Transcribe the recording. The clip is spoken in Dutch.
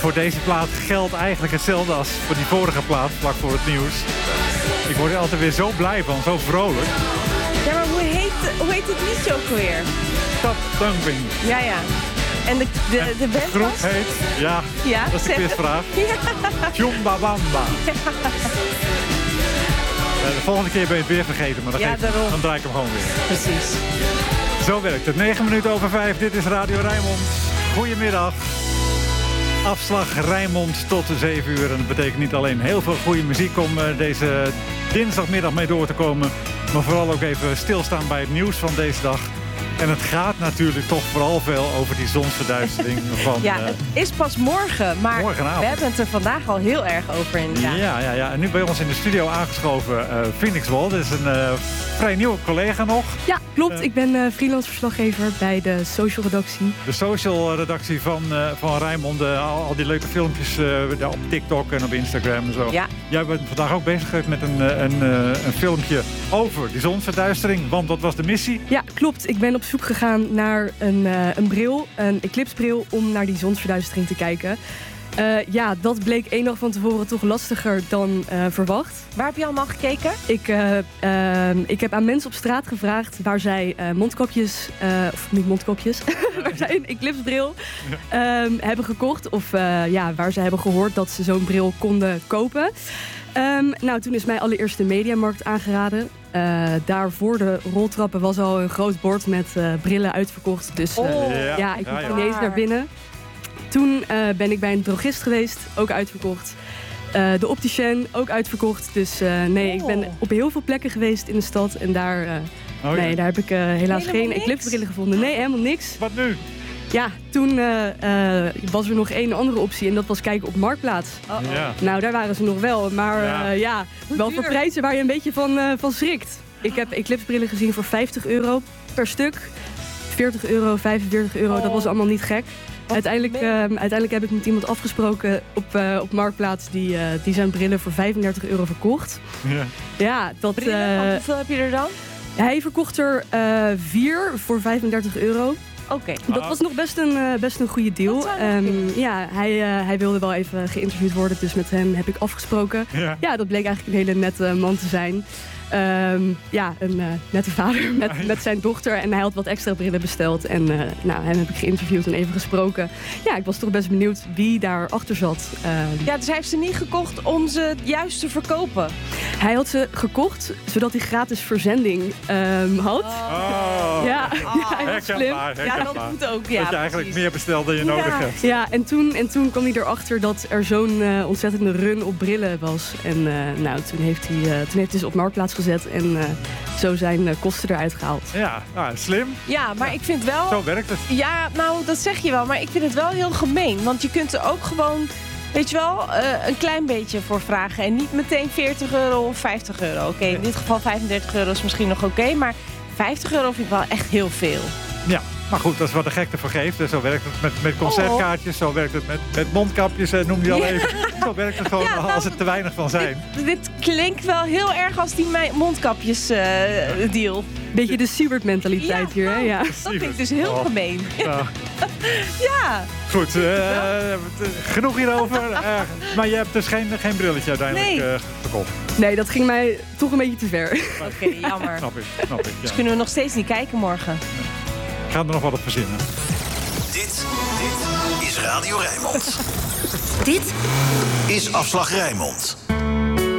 voor deze plaat geldt eigenlijk hetzelfde als voor die vorige plaat, vlak voor het nieuws. Ik word er altijd weer zo blij van, zo vrolijk. Ja, maar hoe heet het liedje ook alweer? Stop Thumping. Ja. En de band De groep was? heet, ja, dat is de quizvraag. Chumbawamba. De volgende keer ben je het weer vergeten, maar dan draai ik hem gewoon weer. Precies. Zo werkt het. 9 minuten over 5. Dit is Radio Rijnmond. Goedemiddag. Afslag Rijnmond tot 7 uur. En dat betekent niet alleen heel veel goede muziek om deze dinsdagmiddag mee door te komen. Maar vooral ook even stilstaan bij het nieuws van deze dag. En het gaat natuurlijk toch vooral veel over die zonsverduistering van... Ja, het is pas morgen, maar morgenavond. We hebben het er vandaag al heel erg over inderdaad. Ja. En nu bij ons in de studio aangeschoven Phoenix Wall. Dat is een vrij nieuwe collega nog. Ja, klopt. Ik ben freelance verslaggever bij de social redactie. De social redactie van Rijnmond. Al die leuke filmpjes op TikTok en op Instagram en zo. Ja. Jij bent vandaag ook bezig geweest met een filmpje over die zonsverduistering. Want wat was de missie? Ja, klopt. Ik ben op zoek gegaan naar een bril, een eclipsebril, om naar die zonsverduistering te kijken. Dat bleek 1 dag van tevoren toch lastiger dan verwacht. Waar heb je allemaal gekeken? Ik heb aan mensen op straat gevraagd waar zij mondkapjes, of niet mondkapjes, waar zij een eclipsebril hebben gekocht. Of waar ze hebben gehoord dat ze zo'n bril konden kopen. Toen is mij allereerst de Mediamarkt aangeraden. Daar voor de roltrappen was al een groot bord met brillen uitverkocht. Dus ik moest ineens naar binnen. Toen ben ik bij een drogist geweest, ook uitverkocht. De opticien, ook uitverkocht. Dus ik ben op heel veel plekken geweest in de stad. En daar heb ik helaas geen eclipsebrillen gevonden. Nee, helemaal niks. Wat nu? Ja, toen was er nog één andere optie en dat was kijken op Marktplaats. Ja. Nou, daar waren ze nog wel, maar wel voor prijzen waar je een beetje van schrikt. Ik heb eclipsebrillen gezien voor €50 per stuk. €40, €45, dat was allemaal niet gek. Uiteindelijk heb ik met iemand afgesproken op Marktplaats die zijn brillen voor €35 verkocht. Ja, dat... hoeveel heb je er dan? Hij verkocht er 4 voor €35. Oké. Dat was nog best een goede deal. Hij wilde wel even geïnterviewd worden, dus met hem heb ik afgesproken. Ja, dat bleek eigenlijk een hele nette man te zijn. Een nette vader met zijn dochter. En hij had wat extra brillen besteld. En hem heb ik geïnterviewd en even gesproken. Ja, ik was toch best benieuwd wie daarachter zat. Dus hij heeft ze niet gekocht om ze juist te verkopen? Hij had ze gekocht, zodat hij gratis verzending had. Ja, heel slim. Ja, dat moet ook. Ja, dat je eigenlijk meer bestelt dan je nodig hebt. Ja, en toen kwam hij erachter dat er zo'n ontzettende run op brillen was. En toen heeft hij ze op Marktplaats gezet en zo zijn kosten eruit gehaald. Ja, slim. Ja, maar ik vind wel... Zo werkt het. Ja, dat zeg je wel, maar ik vind het wel heel gemeen. Want je kunt er ook gewoon, weet je wel, een klein beetje voor vragen. En niet meteen €40 of €50. Oké, in dit geval €35 is misschien nog oké, maar €50 vind ik wel echt heel veel. Ja. Maar goed, dat is wat de gekte voor geeft. Zo werkt het met concertkaartjes, zo werkt het met mondkapjes, noem je al even. Zo werkt het gewoon als er te weinig van zijn. Dit klinkt wel heel erg als die mondkapjes deal. Beetje de Siebert-mentaliteit hier, hè? Ja. Dat vind ik dus heel gemeen. Ja. Goed, genoeg hierover. Maar je hebt dus geen brilletje uiteindelijk gekocht. Nee, dat ging mij toch een beetje te ver. Oké, jammer. Snap ik. Ja. Dus kunnen we nog steeds niet kijken morgen. Ik ga er nog wat op verzinnen. Dit is Radio Rijnmond. Dit is Afslag Rijnmond.